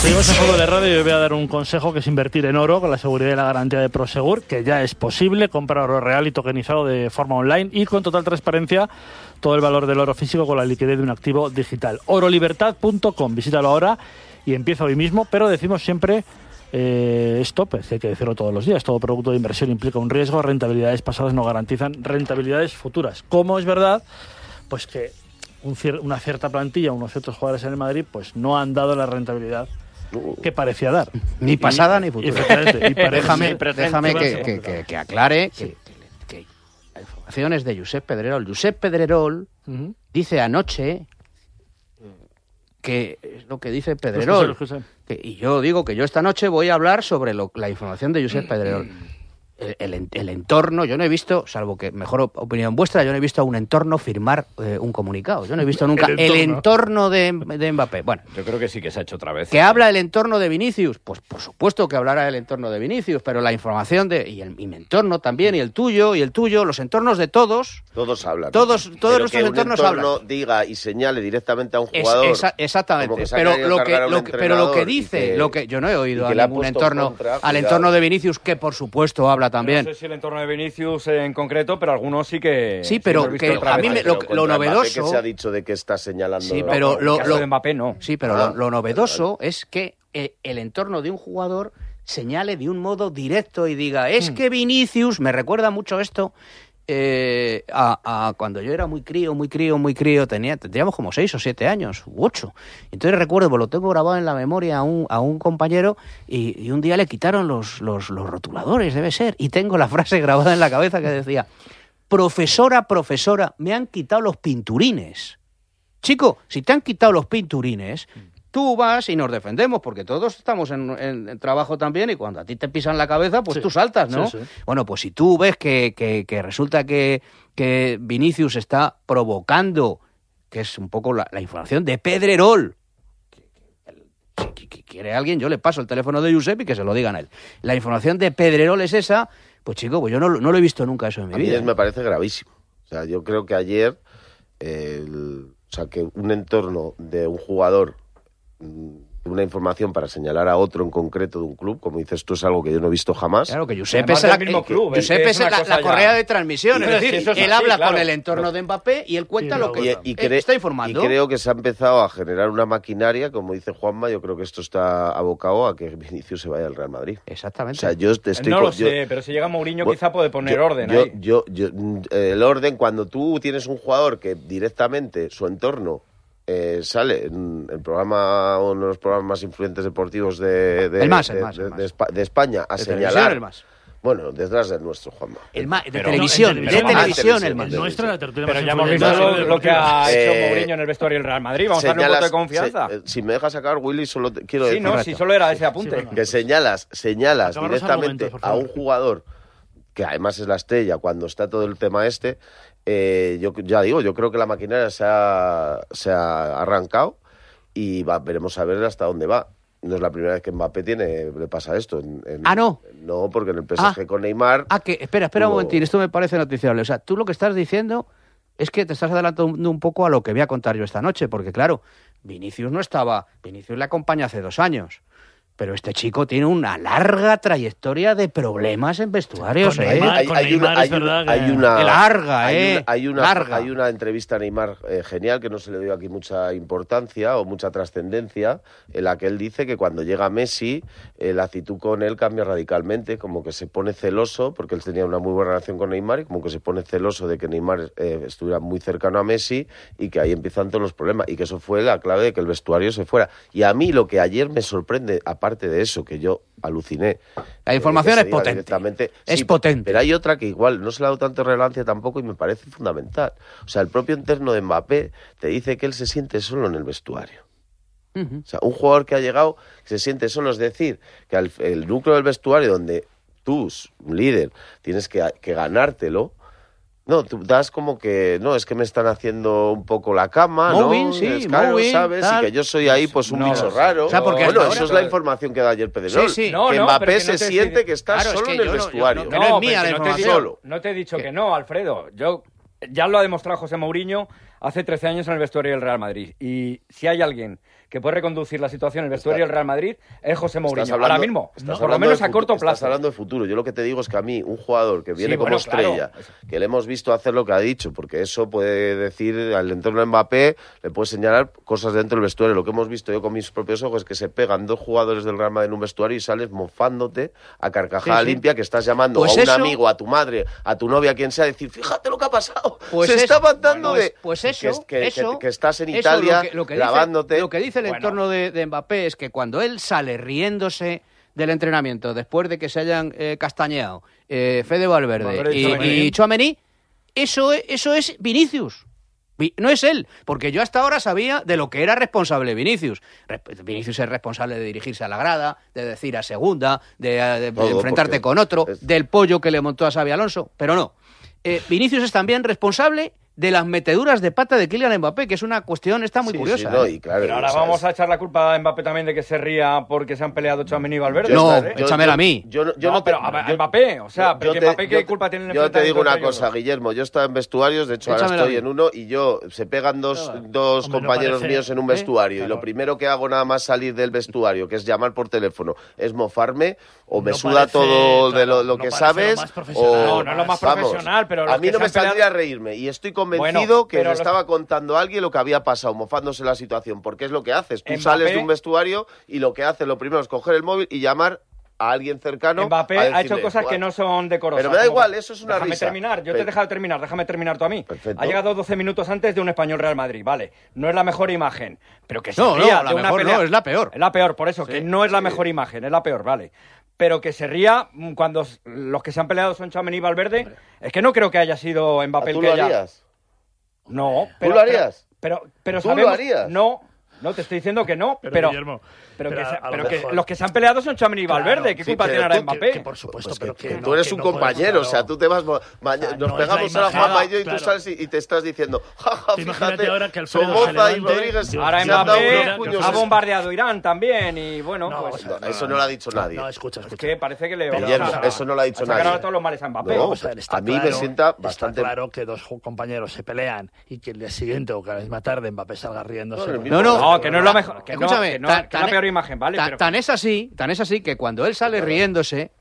Seguimos en Fútbol de Radio y yo voy a dar un consejo que es invertir en oro con la seguridad y la garantía de Prosegur, que ya es posible comprar oro real y tokenizado de forma online y con total transparencia todo el valor del oro físico con la liquidez de un activo digital. Orolibertad.com, visítalo ahora y empieza hoy mismo, pero decimos siempre esto, pues hay que decirlo todos los días, todo producto de inversión implica un riesgo, rentabilidades pasadas no garantizan rentabilidades futuras. Como es verdad, pues que una cierta plantilla, unos ciertos jugadores en el Madrid, pues no han dado la rentabilidad que parecía dar. Ni pasada ni futura. Déjame que aclare que la información es de Josep Pedrerol. Josep Pedrerol dice anoche que es lo que dice Pedrerol. Y yo digo que yo esta noche voy a hablar sobre la información de Josep Pedrerol. El entorno, yo no he visto, salvo que mejor opinión vuestra, yo no he visto a un entorno firmar un comunicado. Yo no he visto nunca el entorno de Mbappé. Bueno, yo creo que sí que se ha hecho otra vez. ¿Que habla el entorno de Vinicius? Pues por supuesto que hablará el entorno de Vinicius, pero la información y mi entorno también, y el tuyo, los entornos de todos. Todos hablan. Todos nuestros entornos hablan. Que un entorno diga y señale directamente a un jugador. Exactamente. Pero lo que dice, yo no he oído a ningún entorno, al entorno de Vinicius, que por supuesto habla también. No sé si el entorno de Vinicius en concreto, pero algunos sí que... Sí, pero que a mí lo novedoso... que se ha dicho de que está señalando... Sí, pero lo de Mbappé no. Sí, pero lo novedoso es que el entorno de un jugador señale de un modo directo y diga, es que Vinicius, me recuerda mucho esto... cuando yo era muy crío, tendríamos como 6 o 7 años, u 8. Entonces recuerdo, pues lo tengo grabado en la memoria a un compañero y un día le quitaron los rotuladores, debe ser, y tengo la frase grabada en la cabeza que decía, profesora, me han quitado los pinturines. Chico, si te han quitado los pinturines... Tú vas y nos defendemos, porque todos estamos en trabajo también, y cuando a ti te pisan la cabeza, pues tú saltas, ¿no? Sí. Bueno, pues si tú ves que resulta que Vinicius está provocando, que es un poco la información de Pedrerol, que quiere alguien, yo le paso el teléfono de Josep y que se lo digan a él. La información de Pedrerol es esa, pues chico, pues yo no lo he visto nunca eso en mi vida. A mí me parece gravísimo. O sea, yo creo que ayer, que un entorno de un jugador... una información para señalar a otro en concreto de un club, como dices tú, es algo que yo no he visto jamás. Claro, que Josep es la correa de transmisión, es decir, él habla con el entorno de Mbappé y él cuenta lo que está informando. Y creo que se ha empezado a generar una maquinaria, como dice Juanma, yo creo que esto está abocado a que Vinicius se vaya al Real Madrid. Exactamente. O sea, no lo sé, pero si llega Mourinho quizá puede poner orden ahí. El orden, cuando tú tienes un jugador que directamente su entorno sale en el programa, uno de los programas más influyentes deportivos de España, a señalar... Bueno, detrás del nuestro, Juanma. De televisión, el más. Nuestra, la tertulia pero más ya hemos visto lo que ha hecho Mourinho en el vestuario del Real Madrid. Vamos a darle un voto de confianza. Si me dejas sacar, Willy, solo quiero decir... Si solo era ese apunte. Que señalas directamente a un jugador, que además es la estrella, cuando está todo el tema yo creo que la maquinaria se ha arrancado y veremos a ver hasta dónde va. No es la primera vez que Mbappé le pasa esto. ¿No? No, porque en el PSG con Neymar... Espera un momentín, esto me parece noticiable. O sea, tú lo que estás diciendo es que te estás adelantando un poco a lo que voy a contar yo esta noche, porque claro, Vinicius le acompaña hace 2 años. Pero este chico tiene una larga trayectoria de problemas en vestuarios. Hay una entrevista a Neymar genial, que no se le dio aquí mucha importancia o mucha trascendencia, en la que él dice que cuando llega Messi, la actitud con él cambia radicalmente, como que se pone celoso, porque él tenía una muy buena relación con Neymar, y como que se pone celoso de que Neymar estuviera muy cercano a Messi, y que ahí empiezan todos los problemas, y que eso fue la clave de que el vestuario se fuera. Y a mí lo que ayer me sorprende, aparte de eso, que yo aluciné. La información es potente. Es potente. Pero hay otra que igual no se le ha dado tanta relevancia tampoco y me parece fundamental. O sea, el propio interno de Mbappé te dice que él se siente solo en el vestuario. O sea, un jugador que ha llegado, que se siente solo, es decir, que el núcleo del vestuario donde tú, un líder, tienes que ganártelo. No, tú das como que, no, es que me están haciendo un poco la cama, ¿no? ¿Sabes? Tal. Y que yo soy ahí, pues, un bicho raro. O sea, porque eso es la información que da ayer Pedrerol. Sí. Que Mbappé se siente que está solo en el vestuario. No es mía la información. No te he dicho que no, Alfredo. Ya lo ha demostrado José Mourinho hace 13 años en el vestuario del Real Madrid. Y si hay alguien que puede reconducir la situación en el vestuario del Real Madrid es José Mourinho, hablando, ahora mismo, por lo menos a corto plazo. Estás hablando de futuro. Yo lo que te digo es que a mí, un jugador que viene como estrella, que le hemos visto hacer lo que ha dicho, porque eso puede decir al entorno de Mbappé, le puede señalar cosas dentro del vestuario. Lo que hemos visto yo con mis propios ojos es que se pegan dos jugadores del Real Madrid en un vestuario y sales mofándote a carcajada limpia, que estás llamando a un amigo, a tu madre, a tu novia, a quien sea, a decir, fíjate lo que ha pasado. Se está matando que estás en Italia grabándote. Lo que dice el entorno de Mbappé es que cuando él sale riéndose del entrenamiento, después de que se hayan castañeado Fede Valverde y Tchouaméni, eso es Vinicius. No es él, porque yo hasta ahora sabía de lo que era responsable Vinicius. Vinicius es responsable de dirigirse a la grada, de decir a segunda, de enfrentarte con otro, del pollo que le montó a Xabi Alonso, pero no. Vinicius es también responsable de las meteduras de pata de Kylian Mbappé, que es una cuestión muy curiosa. No, y claro, pero ahora vamos a echar la culpa a Mbappé también de que se ría porque se han peleado Tchouaméni y Valverde. Échamela a mí. Pero a Mbappé, Mbappé, ¿qué culpa tiene en el Yo te digo una cosa, Guillermo, yo estaba en vestuarios, de hecho ahora estoy en uno, y se pegan dos compañeros míos en un vestuario, y lo primero que hago nada más salir del vestuario, que es llamar por teléfono, es mofarme, o me suda todo de lo que sabes, o... No es lo más profesional, pero... A mí no me saldría a reírme, y estoy convencido que le estaba contando a alguien lo que había pasado, mofándose la situación, porque es lo que haces. Tú sales de un vestuario y lo que haces, lo primero es coger el móvil y llamar a alguien cercano. Mbappé ha hecho cosas que no son decorosas. Pero me da igual, eso es una déjame risa. Terminar, yo te he dejado terminar, déjame terminar tú a mí. Perfecto. Ha llegado 12 minutos antes de un Español Real Madrid, vale. No es la mejor imagen, pero que se ría de una pelea. No, es la peor. Es la peor, por eso, que no es la mejor imagen, es la peor, vale. Pero que se ría cuando los que se han peleado son Tchouaméni y Valverde, es que no creo que haya sido Mbappé el que haya... ¿Tú lo harías? No, pero... ¿Tú lo harías? Pero ¿Tú sabemos... lo harías? No, te estoy diciendo que no, pero Guillermo, que los que se han peleado son Tchouaméni y Valverde. ¿Qué culpa tiene ahora Mbappé? Que por supuesto, pues pero que tú eres un compañero, o sea, tú te vas... Nos pegamos a la Juanma y yo, y tú sales y te estás diciendo, jaja, fíjate, Somoza y Rodríguez... Ahora Mbappé ha bombardeado Irán también, y bueno, pues... Eso no lo ha dicho nadie. No, escucha. Es que parece que le... Eso no lo ha dicho nadie. Ahora todos los males a Mbappé. No, a mí me sienta bastante... Está claro que dos compañeros se pelean y que el día siguiente o que la misma tarde Mbappé salga riéndose. No, que no es lo mejor. Escúchame, que es la peor imagen, ¿vale? Tan es así que cuando él sale riéndose,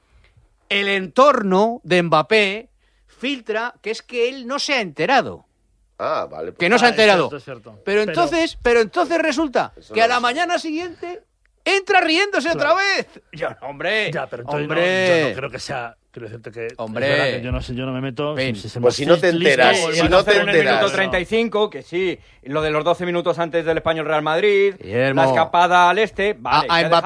el entorno de Mbappé filtra que es que él no se ha enterado. Ah, vale. Que no se ha enterado. Es cierto. Pero entonces resulta que a la mañana siguiente entra riéndose otra vez. Hombre, ya, pero hombre. yo no creo que sea... Quiero decirte que, hombre, que yo no me meto. Si no te enteras, si no te enteras. En el minuto 35, que sí, lo de los 12 minutos antes del Español Real Madrid, Guillermo, la escapada al este, vale.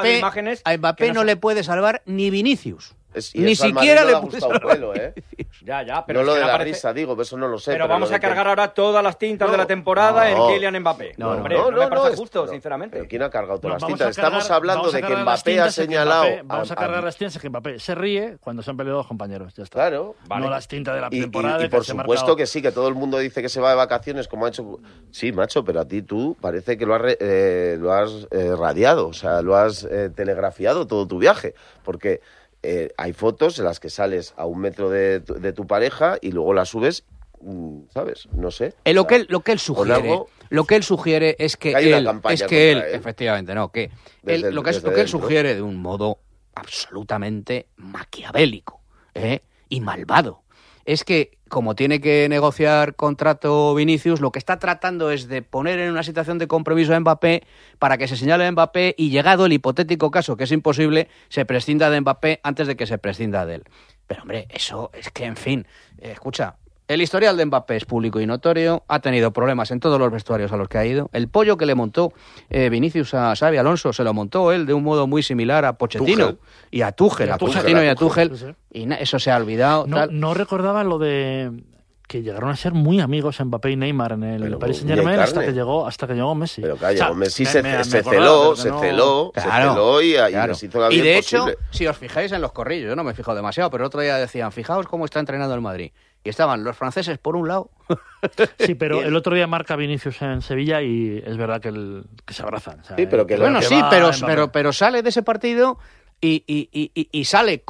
A Mbappé no le puede salvar ni Vinicius. Ni siquiera le puede salvar pelo, Ya, pero no lo de la risa, digo, eso no lo sé. Pero vamos a cargar ahora todas las tintas de la temporada en Kylian Mbappé. No me parece justo, sinceramente. Pero ¿quién ha cargado todas las tintas? Estamos hablando de que Mbappé ha señalado... Vamos a cargar las tintas que Mbappé se ríe cuando se han peleado dos compañeros, ya está. Claro. No las tintas de la temporada. Y por supuesto que sí, que todo el mundo dice que se va de vacaciones, como ha hecho... Sí, macho, pero a ti tú parece que lo has radiado, o sea, lo has telegrafiado todo tu viaje, porque... hay fotos en las que sales a 1 metro de tu pareja y luego la subes, ¿sabes? No sé. Lo que él sugiere es que él, efectivamente, no, que lo que él sugiere de un modo absolutamente maquiavélico, y malvado, es que como tiene que negociar contrato Vinicius, lo que está tratando es de poner en una situación de compromiso a Mbappé para que se señale a Mbappé y, llegado el hipotético caso, que es imposible, se prescinda de Mbappé antes de que se prescinda de él. Pero, hombre, eso es que, en fin, escucha, el historial de Mbappé es público y notorio, ha tenido problemas en todos los vestuarios a los que ha ido. El pollo que le montó Vinicius a Xabi Alonso se lo montó él de un modo muy similar a Pochettino y a Tuchel, a Pochettino y a Tuchel, sí. Y eso se ha olvidado. No recordaba lo de que llegaron a ser muy amigos Mbappé y Neymar en el Paris Saint-Germain hasta que llegó Messi. Pero claro, llegó Messi, se celó y les hizo la vida imposible. Y de hecho, si os fijáis en los corrillos, yo no me fijo demasiado, pero el otro día decían, fijaos cómo está entrenando el Madrid. Y estaban los franceses por un lado. Sí, pero el otro día marca Vinicius en Sevilla y es verdad que se abrazan. O sea, sí, pero que pero sale de ese partido y sale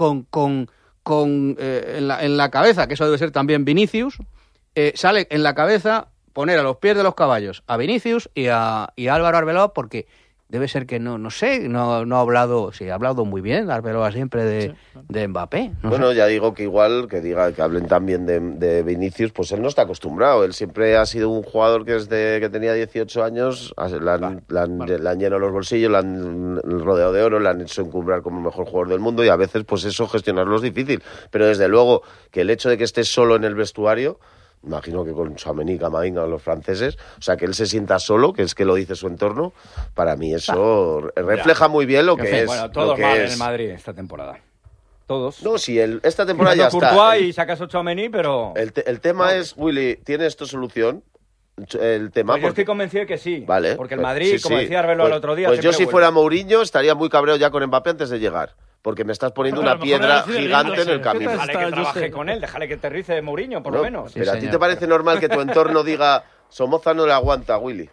en la cabeza, que eso debe ser también Vinicius, sale en la cabeza poner a los pies de los caballos a Vinicius y a Álvaro Arbeloa, porque Debe ser que no sé, no ha hablado, sí, ha hablado muy bien, Arbeloa siempre de Mbappé. Bueno, sé. ya digo que igual, que hablen también de Vinicius, pues él no está acostumbrado. Él siempre ha sido un jugador que desde que tenía 18 años le han llenado los bolsillos, le han rodeado de oro, le han hecho encumbrar como el mejor jugador del mundo y a veces pues eso gestionarlo es difícil. Pero desde luego que el hecho de que esté solo en el vestuario, imagino que con Tchouaméni, Camavinga o los franceses, o sea, que él se sienta solo, que es que lo dice su entorno, para mí eso refleja muy bien lo que es. Bueno, todos mal en el Madrid esta temporada. Todos. No, si esta temporada ya está. Courtois y sacas a Tchouaméni, pero... El tema es, Willy, ¿tiene esto solución? El tema, Pues yo estoy convencido de que sí. Vale, porque el Madrid, sí, como decía Arbeloa el otro día... Pues yo si vuelve. fuera Mourinho estaría muy cabreado ya con Mbappé antes de llegar. Porque me estás poniendo Pero a una lo mejor piedra ha decidido gigante en irse. el camino. ¿Qué tal? Déjale que Yo trabaje sé. con él, déjale que aterrice Mourinho, por lo menos. Sí, Pero ¿a ti señor. te parece normal que tu entorno diga Somoza no le aguanta a Willy?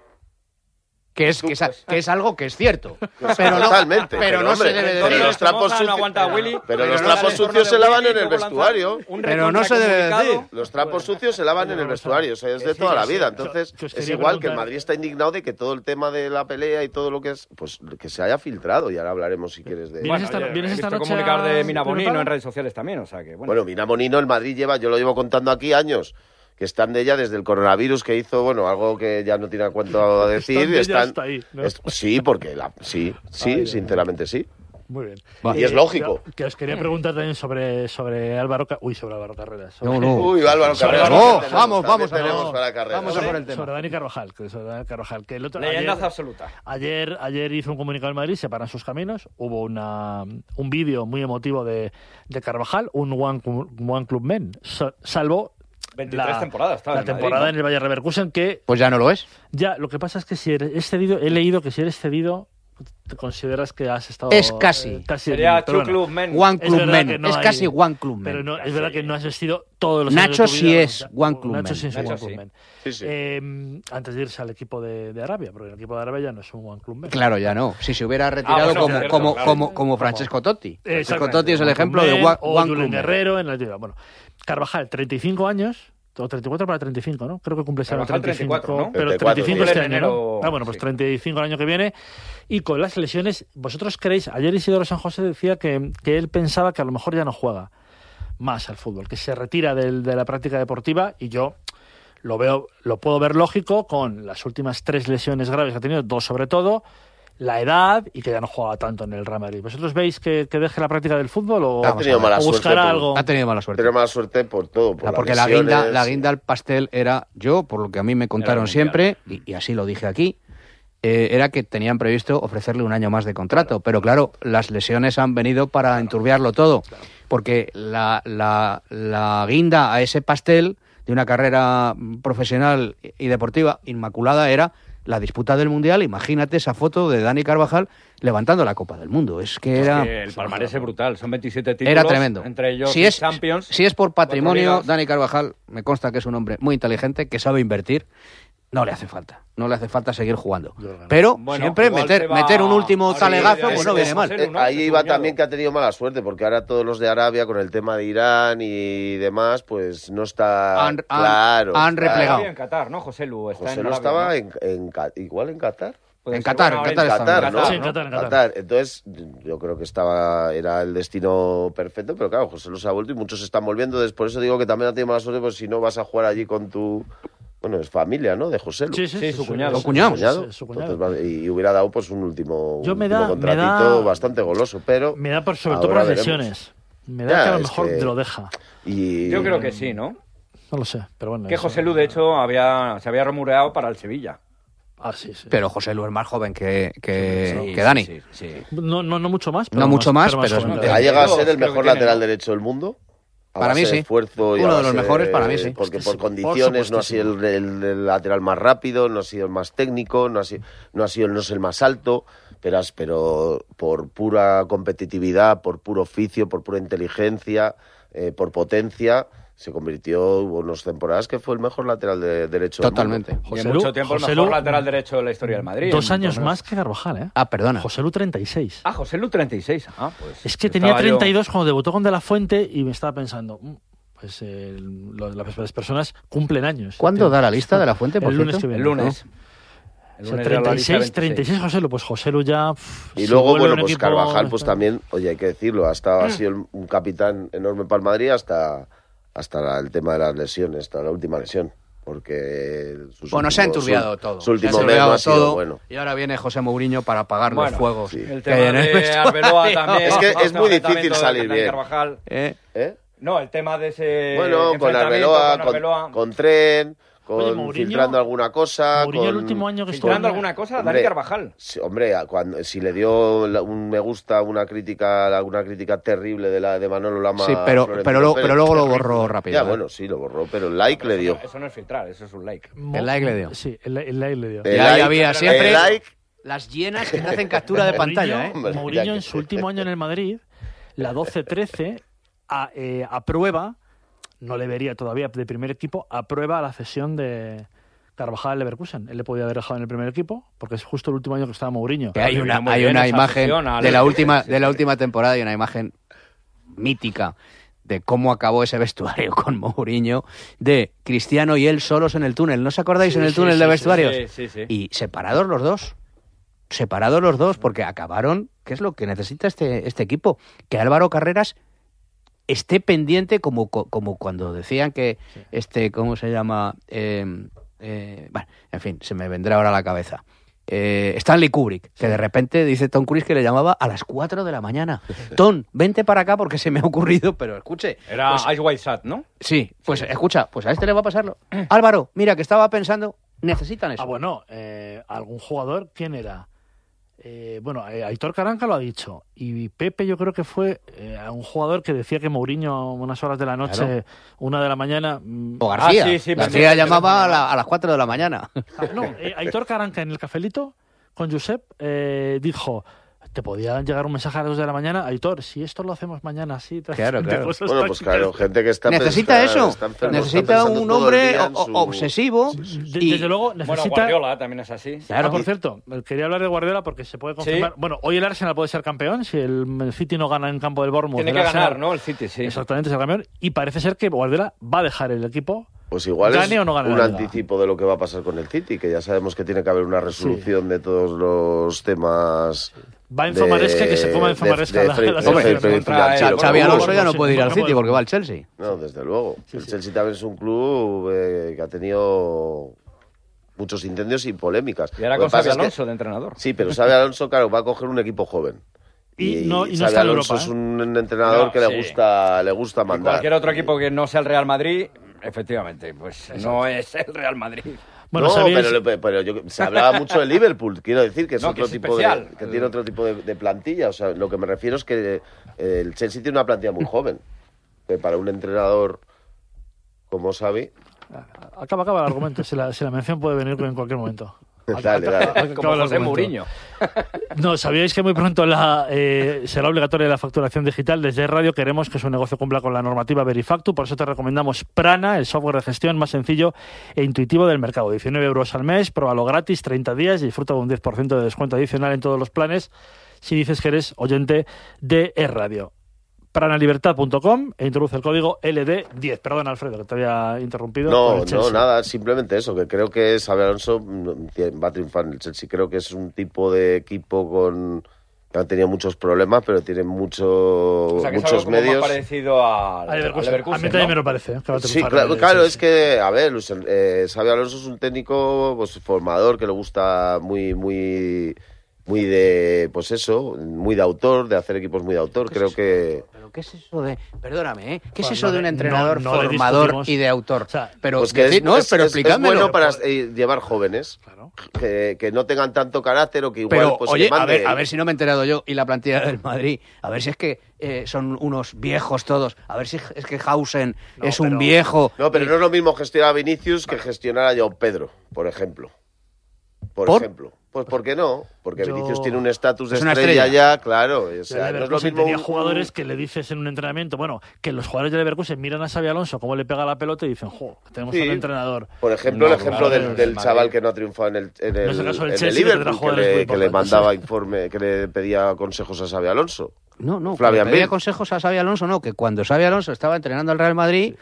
Que es algo que es cierto. Pero Totalmente. pero no hombre, se debe de pero decir. los trapos Somoza no sucios, aguanta a Willy, pero los no trapos sale sucios torno se de lavan Willy, en el luego lanza vestuario. un Pero no se debe recontracomunicado. decir. Los trapos sucios se lavan en el vestuario, o sea, es de toda la vida. Entonces, que os es quería igual que el preguntar- Madrid está indignado de que todo el tema de la pelea y todo lo que es, pues que se haya filtrado. Y ahora hablaremos, si quieres, de... Vienes esta- Oye, vienes he esta visto noche comunicar de a Mina Bonino Prepara? en redes sociales también, o sea que bueno. Bueno, Mina Bonino, el Madrid yo lo llevo contando aquí años, que están de ella desde el coronavirus que hizo, bueno, algo que ya no tiene cuánto a decir. Están de ella hasta ahí, ¿no? Sí, porque sí, Ay, sinceramente sí. Muy bien. Y es lógico. Que os quería preguntar también sobre Álvaro Carreras. No, no. Uy, Álvaro Carreras. No, también vamos, tenemos, vamos a tenemos no. para Carreras. Vamos a por el tema. Sobre Dani Carvajal. Que el otro, Leyendaza absoluta. Ayer hizo un comunicado en Madrid, separan sus caminos. Hubo un vídeo muy emotivo de Carvajal, un One Club Men. Salvo 23 temporadas estaba la en Madrid, temporada ¿no? en el Bayer Leverkusen, que Pues ya no lo es. ya, lo que pasa es que si eres cedido, he leído que si eres cedido, te consideras que has estado... Es casi. Sería pero Two bueno. Club Men. One Es Club verdad Men. que no Es hay- casi One Club Men. Pero no, es verdad que no has vestido todos los años Nacho de tu sí vida, es One Club Nacho Men. sí es un Nacho One Club sí. Men. Sí, sí. Antes de irse al equipo de Arabia, porque el equipo de Arabia ya no es un One Club Men. Claro, ya no. Si se hubiera retirado bueno, cierto, claro. como Francesco Totti. Francesco Exactamente. Totti es el One ejemplo Club de Men One o Club Julen Men. Guerrero en la liga. Bueno, Carvajal, 35 años, o 34 para 35, ¿no? Creo que cumple ese año Carvajal 35, 34, ¿no? pero 34, 35 este en año, enero, ¿no? Ah, bueno, pues sí. 35 el año que viene. Y con las lesiones, ¿vosotros creéis? Ayer Isidoro San José decía que él pensaba que a lo mejor ya no juega más al fútbol, que se retira de la práctica deportiva, y yo lo puedo ver lógico con las últimas 3 lesiones graves que ha tenido, 2 sobre todo, la edad y que ya no juega tanto en el Real Madrid. ¿Vosotros veis que deje la práctica del fútbol o, Ha tenido mala o suerte buscará por- algo? Ha tenido mala suerte. Tenemos mala suerte por todo, por O sea, porque las la lesiones. guinda al pastel era, yo, por lo que a mí me contaron Mundial. siempre, y así lo dije aquí, era que tenían previsto ofrecerle un año más de contrato. Pero claro, las lesiones han venido para enturbiarlo todo. Porque la guinda a ese pastel de una carrera profesional y deportiva inmaculada era la disputa del Mundial. Imagínate esa foto de Dani Carvajal levantando la Copa del Mundo. Es que era... Que el palmarés es brutal, son 27 títulos. Era tremendo. Entre ellos si es, Champions. si es por 4 patrimonio, ligas. Dani Carvajal me consta que es un hombre muy inteligente, que sabe invertir. No le hace falta. No le hace falta seguir jugando. Pero Bueno, siempre igual meter, se va meter un último a talegazo, abrir pues no viene mal. ¿no? Ahí Es iba soñado. también que ha tenido mala suerte, porque ahora todos los de Arabia, con el tema de Irán y demás, pues no está Han claro. replegado. Arabia en Qatar, ¿no? José Lu está José en no Arabia, estaba ¿no? igual en Qatar. Puede En ser, Qatar, bueno, en Qatar ahora está. Qatar, ¿no? Sí, en Qatar. Entonces, yo creo que era el destino perfecto, pero claro, José se ha vuelto y muchos se están volviendo. Por eso digo que también ha tenido mala suerte, pues si no vas a jugar allí con tu... Bueno, es familia, ¿no? De José Lu. Sí, su cuñado. Su cuñado. Su cuñado. Entonces, y hubiera dado pues un último me contratito da- bastante goloso, pero... Me da sobre todo por ahora las veremos. lesiones. Me da Ya, que a lo es mejor que- lo deja. Y... Yo creo que sí, ¿no? No lo sé, pero bueno. Que eso- José Lu, de hecho, se había rumoreado para el Sevilla. Ah, sí, sí. Pero José Lu es más joven que Sí, Dani. sí. No mucho más. No mucho más, pero es- joven. Ha llegado a ser el Creo que mejor tiene, lateral ¿no? derecho del mundo. A Para mí base de sí. esfuerzo y Uno a de los base mejores para mí sí. Porque Es que por sí, condiciones por no ha sido el lateral más rápido, no ha sido el más técnico, no es el más alto, pero por pura competitividad, por puro oficio, por pura inteligencia, por potencia, se convirtió, hubo unas temporadas que fue el mejor lateral derecho Totalmente. del mundo. Y José en Lu- mucho tiempo el José mejor Lu- lateral derecho de la historia del Madrid. 2 En años torneos. más que Carvajal, ¿eh? Ah, perdona. José Lu 36. Ah, José Lu 36. Ah, pues. Es que tenía estaba yo- 32 cuando debutó con De La Fuente y me estaba pensando, pues las personas cumplen años. ¿Cuándo da la lista de la fuente, por El lunes cierto? que viene. El lunes. El O sea, lunes era la lista 36, José Lu. Pues José Lu ya... Y si luego, vuelve bueno, un pues equipo- Carvajal, pues también, oye, hay que decirlo, ha sido un capitán enorme para el Madrid hasta el tema de las lesiones, hasta la última lesión. Porque Se ha enturbiado todo. Su último Se ha mes no enturbiado ha sido todo, bueno. Y ahora viene José Mourinho para apagar los Bueno, fuegos. sí. El que hay en tema el de vestuario. Arbeloa también. Es que otro es muy difícil enfrentamiento de salir bien. Carvajal. ¿Eh? ¿Eh? No, el tema de ese Bueno, con enfrentamiento Arbeloa, con Tren, Oye, con Mourinho- filtrando alguna cosa. Mourinho con... el último año que estuvo... ¿Filtrando alguna cosa? Hombre, Dani Carvajal. Sí, hombre, si le dio un me gusta, una crítica terrible de Manolo Lama. Sí, a pero Florentino Pérez. luego lo borró rápido. Ya, ¿eh? bueno, sí, lo borró, pero el like le dio. Eso no es filtrar, eso es un like. El like le dio. Sí, el like le dio. El Ya like- había siempre el like, las llenas que te hacen captura de pantalla, ¿eh? Hombre, Mourinho ya en que- su último año en el Madrid, la 12-13, aprueba, no le vería todavía de primer equipo, aprueba la cesión de Carvajal al Leverkusen. Él le podía haber dejado en el primer equipo, porque es justo el último año que estaba Mourinho. Que hay Muy una bien esa imagen cesión al- de la última temporada y una imagen mítica de cómo acabó ese vestuario con Mourinho, de Cristiano y él solos en el túnel. ¿No os acordáis en el túnel de vestuarios? Sí. Y separados los dos, porque acabaron, ¿qué es lo que necesita este equipo? Que Álvaro Carreras esté pendiente como cuando decían que ¿cómo se llama? Bueno, en fin, se me vendrá ahora a la cabeza. Stanley Kubrick, que de repente dice Tom Cruise que le llamaba a las 4 de la mañana. Tom, vente para acá porque se me ha ocurrido, pero escuche. Era pues, Ice White Sat, ¿no? sí, pues escucha, pues a este le va a pasarlo. Álvaro, mira, que estaba pensando, necesitan eso. Ah, bueno, algún jugador, ¿quién era? Aitor Caranca lo ha dicho. Y Pepe yo creo que fue un jugador que decía que Mourinho unas horas de la noche, Claro. 1 de la mañana... O García. sí, García llamaba a las 4 de la mañana. Aitor Caranca en el cafelito con Josep dijo... Te podía llegar un mensaje a las 2 de la mañana, Aitor, si esto lo hacemos mañana así... Claro. cosas bueno, pues prácticas. claro, gente que está Necesita eso. está enfermo, Necesita está pensando un todo el hombre día en su- obsesivo. y- Desde luego Bueno, necesita... Guardiola también es así. Claro. Por cierto, quería hablar de Guardiola porque se puede confirmar. Sí. Bueno, hoy el Arsenal puede ser campeón si el City no gana en campo del Bournemouth. Tiene el que Arsenal- ganar, ¿no? El City, sí. Exactamente, es el campeón. Y parece ser que Guardiola va a dejar el equipo. Pues igual Gane es o no gane un la Liga. anticipo de lo que va a pasar con el City, que ya sabemos que tiene que haber una resolución de todos los temas. Va Enzo Maresca, que se coma Enzo Maresca la Hombre, selección. Xavi Alonso ya no Sí, puede ir al porque City porque va al Chelsea. No, desde luego. El Chelsea también es un club que ha tenido muchos incendios y polémicas. Y ahora Lo con que pasa Xavi es que- Alonso de entrenador. Sí, pero Xavi Alonso, claro, va a coger un equipo joven. Y no Xavi está en Alonso Europa, es un entrenador No, que sí. le gusta Y mandar. cualquier otro equipo que no sea el Real Madrid, efectivamente, pues no es el Real Madrid. Bueno, no, ¿sabíais? pero se hablaba mucho de Liverpool, quiero decir que es No, otro que es tipo especial. que tiene otro tipo de plantilla. O sea, lo que me refiero es que el Chelsea tiene una plantilla muy joven. Que para un entrenador como Xavi, Acaba el argumento. Si la mención puede venir en cualquier momento. dale. Acaba Como el José argumento. Mourinho. No, ¿sabíais que muy pronto será obligatoria la facturación digital? Desde Radio queremos que su negocio cumpla con la normativa Verifactu, por eso te recomendamos Prana, el software de gestión más sencillo e intuitivo del mercado. 19 euros al mes, pruébalo gratis, 30 días y disfruta de un 10% de descuento adicional en todos los planes si dices que eres oyente de Radio. Pranalibertad.com e introduce el código LD10. Perdón, Alfredo, que te había interrumpido. por No, el Chelsea. nada, simplemente eso, que creo que Xabi Alonso va a triunfar en el Chelsea. Creo que es un tipo de equipo que ha tenido muchos problemas, pero tiene muchos O sea, que es algo muchos como más medios. parecido al A Leverkusen. Leverkusen, A mí también ¿no? me lo parece. Que va a Sí, triunfar claro, el claro, Chelsea. es que, a ver, Xabi Alonso es un técnico pues formador que le gusta muy de, pues eso, muy de autor, de hacer equipos muy de autor. Creo que... Pero ¿qué es eso de...? Perdóname, ¿eh? ¿Qué es Bueno, eso de un no, entrenador no le formador discutimos. y de autor? O sea, pero Pues que decir- no, pero es explícamelo. bueno para llevar jóvenes, Claro. que no tengan tanto carácter o que igual Pero, pues oye, que mande. a ver si no me he enterado yo y la plantilla del Madrid. A ver si es que son unos viejos todos. A ver si es que Hausen No, es un pero- viejo. No, pero no es lo mismo gestionar a Vinicius que gestionar a João Pedro, por ejemplo. ¿Por? Ejemplo. Pues ¿por qué no? Porque Yo- Vinicius tiene un estatus de Es una estrella, estrella. ya, claro. O sea, El no es lo Leverkusen mismo tenía jugadores que le dices en un entrenamiento, bueno, que los jugadores de Leverkusen miran a Xabi Alonso cómo le pega la pelota y dicen, jo, tenemos Sí. un entrenador. Por ejemplo, No, el ejemplo claro, del Madrid. chaval que no ha triunfado en el No es el caso del en el Chelsea, que tendrá Liverpool, jugadores muy que le importantes. mandaba informe, que le pedía consejos a Xabi Alonso. No, Flavian que le pedía Bill. consejos a Xabi Alonso, no, que cuando Xabi Alonso estaba entrenando al Real Madrid,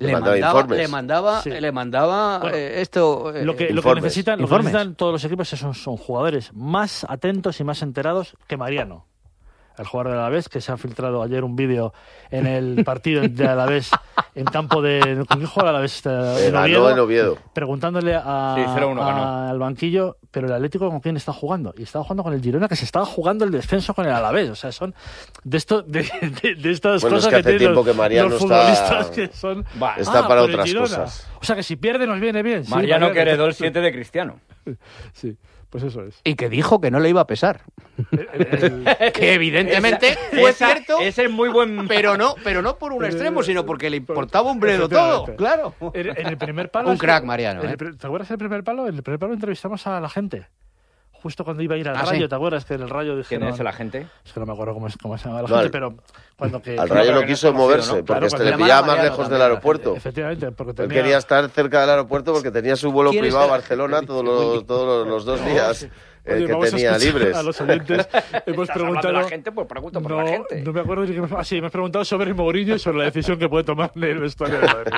Le mandaba Bueno, esto. Lo que necesitan todos los equipos son jugadores más atentos y más enterados que Mariano, el jugador del Alavés, que se ha filtrado ayer un vídeo en el partido de Alavés en campo de... ¿Con quién juega el Alavés? En Oviedo. Preguntándole al banquillo, pero el Atlético ¿con quién está jugando? Y estaba jugando con el Girona, que se estaba jugando el descenso con el Alavés. O sea, son de estas cosas que hace tiempo que Mariano los futbolistas que son... Está para otras cosas. O sea, que si pierde nos viene bien. Mariano, que heredó el 7 de Cristiano. Sí. Pues eso es. Y que dijo que no le iba a pesar. Que evidentemente fue cierto. Ese es muy buen... Pero no por un extremo, sino porque le importaba un bledo todo. Claro. En el primer palo... Un crack, Mariano. ¿Te acuerdas del primer palo? En el primer palo entrevistamos a la gente. Justo cuando iba a ir al Rayo, sí. ¿te acuerdas? Que en el Rayo dijeron... ¿Quién es la gente? Es que no me acuerdo cómo se llama la gente, pero... Al Rayo no quiso moverse, porque le pillaba más lejos del aeropuerto. Efectivamente, porque Él quería estar cerca del aeropuerto porque tenía su vuelo privado a Barcelona todos los 2 días que tenía libres. A los oyentes hemos preguntado... la gente, pues pregunto por la gente. No me acuerdo ni qué me... sí, me has preguntado sobre Mourinho y sobre la decisión que puede tomar en el vestuario de Madrid.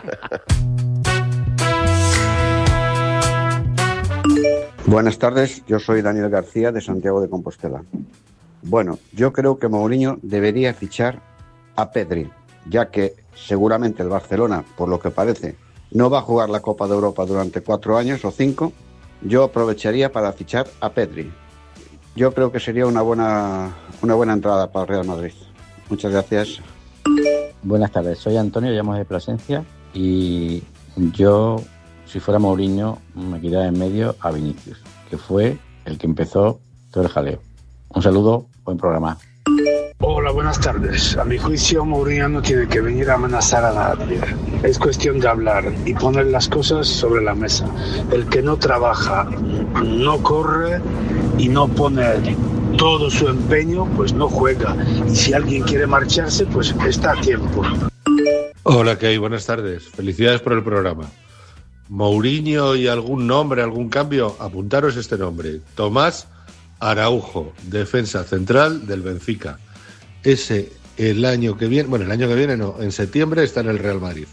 Buenas tardes, yo soy Daniel García de Santiago de Compostela. Bueno, yo creo que Mourinho debería fichar a Pedri, ya que seguramente el Barcelona, por lo que parece, no va a jugar la Copa de Europa durante 4 años o 5. Yo aprovecharía para fichar a Pedri. Yo creo que sería una buena entrada para el Real Madrid. Muchas gracias. Buenas tardes, soy Antonio, llamo de Plasencia y yo, si fuera Mourinho, me quitaría en medio a Vinicius, que fue el que empezó todo el jaleo. Un saludo, buen programa. Hola, buenas tardes. A mi juicio, Mourinho no tiene que venir a amenazar a nadie. Es cuestión de hablar y poner las cosas sobre la mesa. El que no trabaja, no corre y no pone todo su empeño, pues no juega. Y si alguien quiere marcharse, pues está a tiempo. Hola, ¿qué hay? Buenas tardes. Felicidades por el programa. Mourinho y algún nombre, algún cambio, apuntaros este nombre. Tomás Araujo, defensa central del Benfica. Ese el año que viene, en septiembre está en el Real Madrid.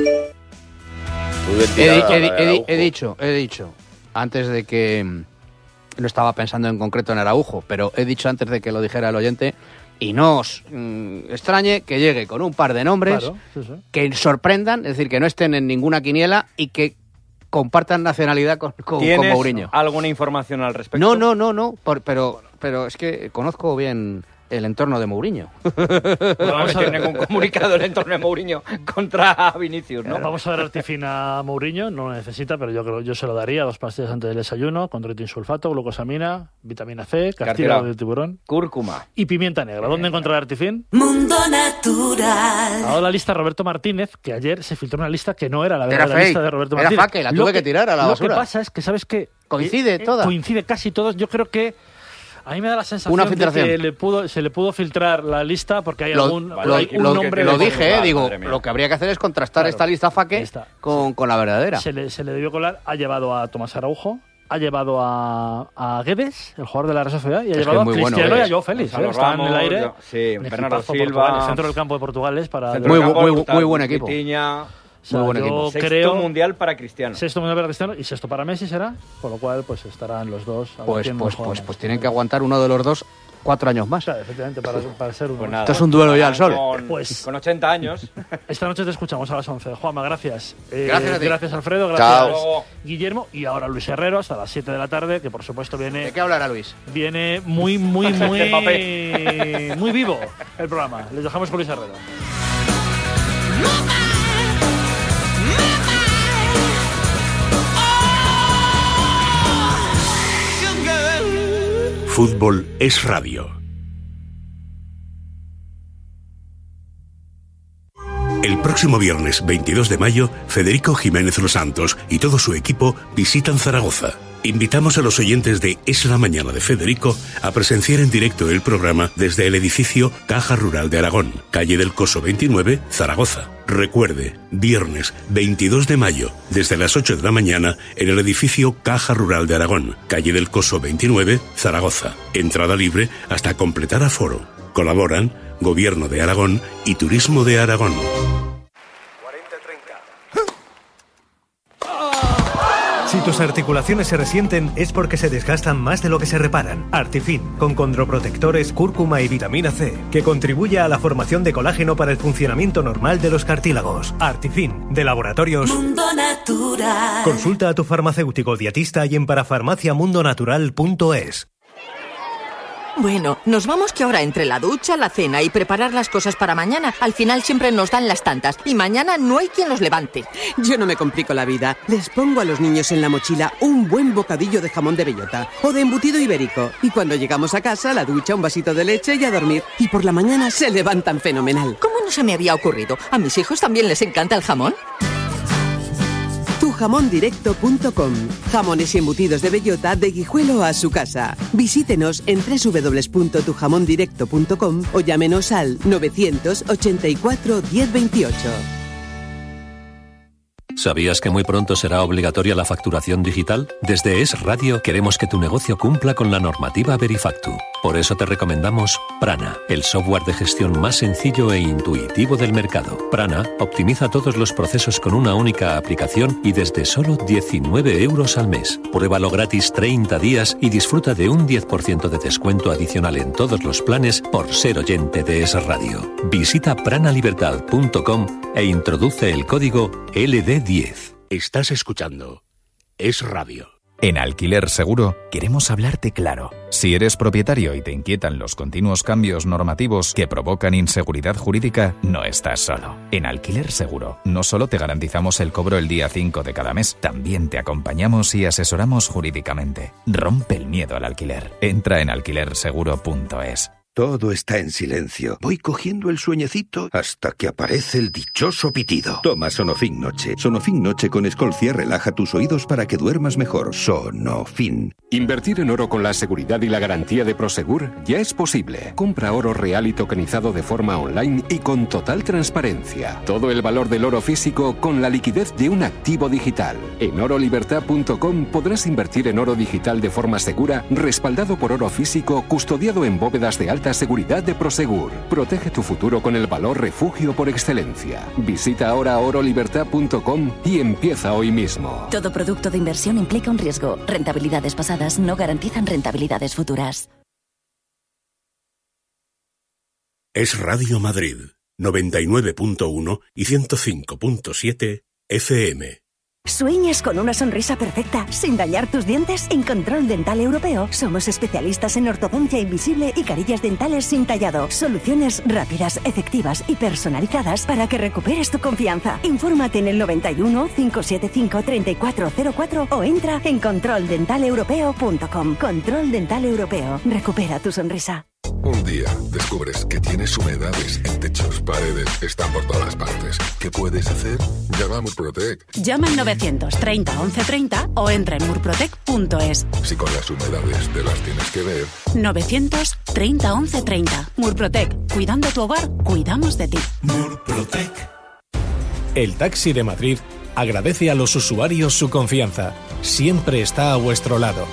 Muy bien tirada, He dicho, antes de que... No estaba pensando en concreto en Araujo, pero he dicho antes de que lo dijera el oyente, y no os extrañe que llegue con un par de nombres, claro, sí. Que sorprendan, es decir, que no estén en ninguna quiniela y que compartan nacionalidad con Mourinho. ¿Alguna información al respecto? No, pero es que conozco bien el entorno de Mourinho. No tiene ningún comunicado el entorno de Mourinho contra Vinicius, ¿no? Vamos a dar artifina a Mourinho, no lo necesita, pero yo se lo daría 2 pastillas antes del desayuno, condroitinsulfato, glucosamina, vitamina C, cartílago de tiburón, cúrcuma y pimienta negra. ¿Dónde encontrar artifin? Mundo Natural. Ha dado la lista Roberto Martínez, que ayer se filtró una lista que no era la verdadera lista de Roberto Martínez. Era fake, la tuve que tirar a la basura. Lo que pasa es que, ¿sabes qué? Coincide casi todos. Yo creo que a mí me da la sensación de que se le pudo filtrar la lista porque hay un nombre... Lo dije, lo que habría que hacer es contrastar esta lista fake con la verdadera. Se le debió colar, ha llevado a Tomás Araujo, ha llevado a Guedes, el jugador de la Real Sociedad, y ha llevado a Cristiano y a Joao Félix. Están en el aire. Sí, Bernardo Silva. El centro del campo de Portugal es para... Muy buen equipo. O sea, muy buen equipo. Sexto mundial para Cristiano. Sexto mundial para Cristiano y sexto para Messi será, con lo cual pues estarán los dos. Pues tienen que aguantar uno de los dos 4 años más. Claro, efectivamente, para ser uno. Pues nada, esto es un duelo ya al sol. Con 80 años. Esta noche te escuchamos a las 11. Juanma, gracias. Gracias a ti. Gracias, Alfredo. Gracias, Guillermo. Y ahora Luis Herrero hasta las 7 de la tarde, que por supuesto viene... ¿De qué hablará Luis? Viene muy vivo el programa. Les dejamos con Luis Herrero. Fútbol es radio. El próximo viernes 22 de mayo, Federico Jiménez Los Santos y todo su equipo visitan Zaragoza. Invitamos a los oyentes de Es la Mañana de Federico a presenciar en directo el programa desde el edificio Caja Rural de Aragón, calle del Coso 29, Zaragoza. Recuerde, viernes 22 de mayo, desde las 8 de la mañana, en el edificio Caja Rural de Aragón, calle del Coso 29, Zaragoza. Entrada libre hasta completar aforo. Colaboran Gobierno de Aragón y Turismo de Aragón. tus articulaciones se resienten es porque se desgastan más de lo que se reparan. Artifin, con condroprotectores, cúrcuma y vitamina C, que contribuye a la formación de colágeno para el funcionamiento normal de los cartílagos. Artifin, de Laboratorios Mundo Natural. Consulta a tu farmacéutico dietista y en parafarmaciamundonatural.es. Bueno, nos vamos que ahora entre la ducha, la cena y preparar las cosas para mañana, al final siempre nos dan las tantas y mañana no hay quien los levante. Yo no me complico la vida. Les pongo a los niños en la mochila un buen bocadillo de jamón de bellota o de embutido ibérico. Y cuando llegamos a casa, la ducha, un vasito de leche y a dormir. Y por la mañana se levantan fenomenal. ¿Cómo no se me había ocurrido? ¿A mis hijos también les encanta el jamón? Tujamondirecto.com. Jamones y embutidos de bellota de Guijuelo a su casa. Visítenos en www.tujamondirecto.com o llámenos al 984 1028. ¿Sabías que muy pronto será obligatoria la facturación digital? Desde Es Radio queremos que tu negocio cumpla con la normativa Verifactu. Por eso te recomendamos Prana, el software de gestión más sencillo e intuitivo del mercado. Prana optimiza todos los procesos con una única aplicación y desde solo 19 euros al mes. Pruébalo gratis 30 días y disfruta de un 10% de descuento adicional en todos los planes por ser oyente de Es Radio. Visita pranalibertad.com e introduce el código LD10. Estás escuchando Es Radio. En Alquiler Seguro queremos hablarte claro. Si eres propietario y te inquietan los continuos cambios normativos que provocan inseguridad jurídica, no estás solo. En Alquiler Seguro no solo te garantizamos el cobro el día 5 de cada mes, también te acompañamos y asesoramos jurídicamente. Rompe el miedo al alquiler. Entra en alquilerseguro.es. Todo está en silencio. Voy cogiendo el sueñecito hasta que aparece el dichoso pitido. Toma Sonofin Noche. Sonofin Noche con Escolcia relaja tus oídos para que duermas mejor. Sonofin. Invertir en oro con la seguridad y la garantía de Prosegur ya es posible. Compra oro real y tokenizado de forma online y con total transparencia. Todo el valor del oro físico con la liquidez de un activo digital. En orolibertad.com podrás invertir en oro digital de forma segura, respaldado por oro físico, custodiado en bóvedas de alta seguridad de Prosegur. Protege tu futuro con el valor refugio por excelencia. Visita ahora orolibertad.com y empieza hoy mismo. Todo producto de inversión implica un riesgo. Rentabilidades pasadas no garantizan rentabilidades futuras. Es Radio Madrid, 99.1 y 105.7 FM. ¿Sueñas con una sonrisa perfecta sin dañar tus dientes? En Control Dental Europeo somos especialistas en ortodoncia invisible y carillas dentales sin tallado. Soluciones rápidas, efectivas y personalizadas para que recuperes tu confianza. Infórmate en el 91 575 3404 o entra en controldentalepropeo.com. Control Dental Europeo. Recupera tu sonrisa. Un día descubres que tienes humedades en techos, paredes, están por todas partes. ¿Qué puedes hacer? Llama a Murprotec. Llama al 930 1130 o entra en murprotec.es. Si con las humedades te las tienes que ver. 930 1130. Murprotec. Cuidando tu hogar, cuidamos de ti. Murprotec. El Taxi de Madrid agradece a los usuarios su confianza. Siempre está a vuestro lado.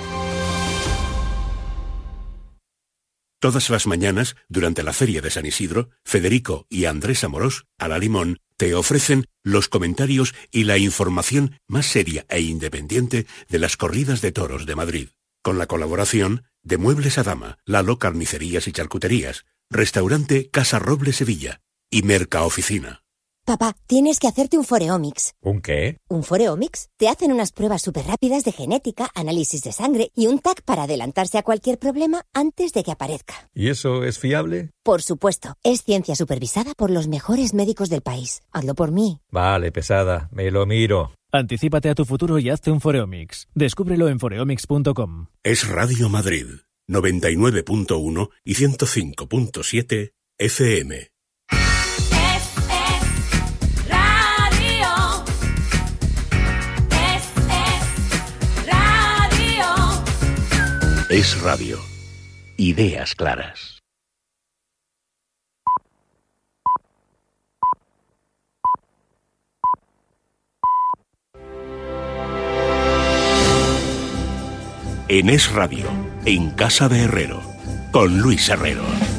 Todas las mañanas, durante la Feria de San Isidro, Federico y Andrés Amorós, a la Limón, te ofrecen los comentarios y la información más seria e independiente de las corridas de toros de Madrid. Con la colaboración de Muebles a Dama, Lalo Carnicerías y Charcuterías, Restaurante Casa Roble Sevilla y Mercaoficina. Papá, tienes que hacerte un Foreomics. ¿Un qué? ¿Un Foreomics? Te hacen unas pruebas súper rápidas de genética, análisis de sangre y un TAC para adelantarse a cualquier problema antes de que aparezca. ¿Y eso es fiable? Por supuesto. Es ciencia supervisada por los mejores médicos del país. Hazlo por mí. Vale, pesada. Me lo miro. Anticípate a tu futuro y hazte un Foreomics. Descúbrelo en foreomics.com. Es Radio Madrid, 99.1 y 105.7 FM. Es Radio. Ideas claras. En Es Radio, en Casa de Herrero, con Luis Herrero.